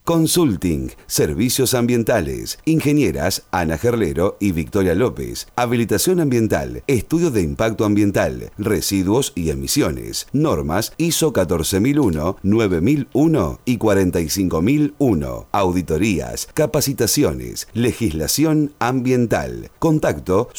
Consulting, servicios ambientales, ingenieras Ana Gerlero y Victoria López, habilitación ambiental, estudio de impacto ambiental, residuos y emisiones, normas ISO 14001, 9001 y 45001, auditorías, capacitaciones, legislación ambiental. Contacto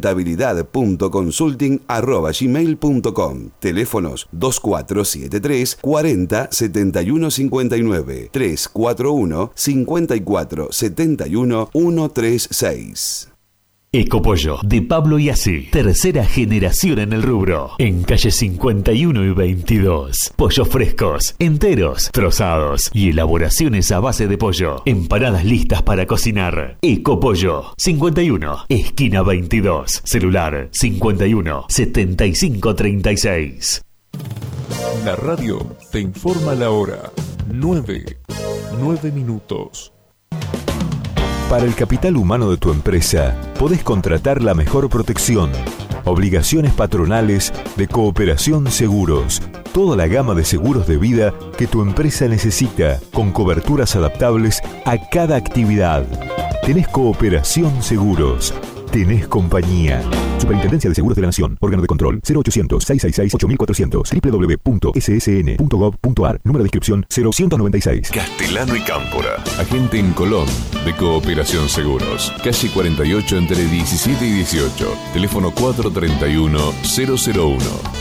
sustentabilidad.consulting@gmail.com. Teléfonos 2473 40 71 59, 341 54 71 136. Ecopollo, de Pablo Iasi, tercera generación en el rubro. En calle 51 y 22. Pollos frescos, enteros, trozados y elaboraciones a base de pollo. Empanadas listas para cocinar. Ecopollo, 51, esquina 22. Celular 51 75 36. La radio te informa la hora. 9 minutos. Para el capital humano de tu empresa, podés contratar la mejor protección. Obligaciones patronales de Cooperación Seguros. Toda la gama de seguros de vida que tu empresa necesita, con coberturas adaptables a cada actividad. Tenés Cooperación Seguros. Tenés compañía. Superintendencia de Seguros de la Nación. Órgano de control 0800-666-8400. www.ssn.gov.ar. Número de inscripción 0196. Castellano y Cámpora. Agente en Colón de Cooperación Seguros. Calle 48 entre 17 y 18. Teléfono 431-001.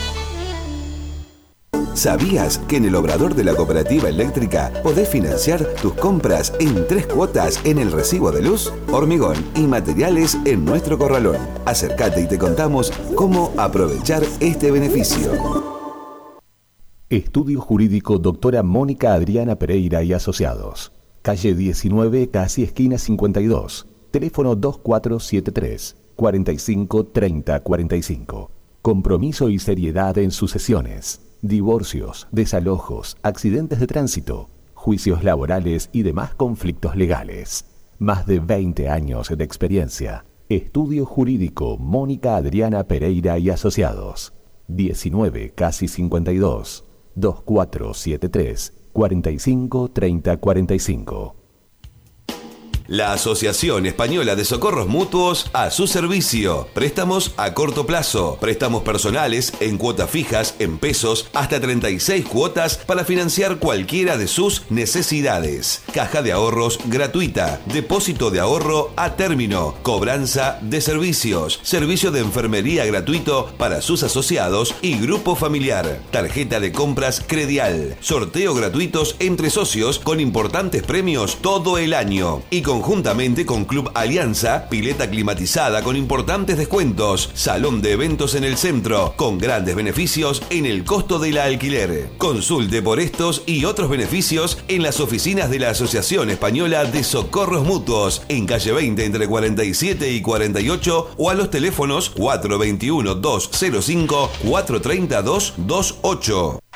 ¿Sabías que en el obrador de la Cooperativa Eléctrica podés financiar tus compras en 3 cuotas en el recibo de luz, hormigón y materiales en nuestro corralón? Acércate y te contamos cómo aprovechar este beneficio. Estudio Jurídico Doctora Mónica Adriana Pereira y Asociados. Calle 19, casi esquina 52. Teléfono 2473 45 30 45. Compromiso y seriedad en sucesiones. Divorcios, desalojos, accidentes de tránsito, juicios laborales y demás conflictos legales. Más de 20 años de experiencia. Estudio Jurídico Mónica Adriana Pereira y Asociados. 19, casi 52. 2473 45 30 45. La Asociación Española de Socorros Mutuos a su servicio. Préstamos a corto plazo, préstamos personales en cuotas fijas, en pesos, hasta 36 cuotas para financiar cualquiera de sus necesidades. Caja de ahorros gratuita, depósito de ahorro a término, cobranza de servicios, servicio de enfermería gratuito para sus asociados y grupo familiar, tarjeta de compras Credial, sorteo gratuitos entre socios con importantes premios todo el año y conjuntamente con Club Alianza, pileta climatizada con importantes descuentos, salón de eventos en el centro, con grandes beneficios en el costo del alquiler. Consulte por estos y otros beneficios en las oficinas de la Asociación Española de Socorros Mutuos, en calle 20 entre 47 y 48 o a los teléfonos 421-205, 430-228.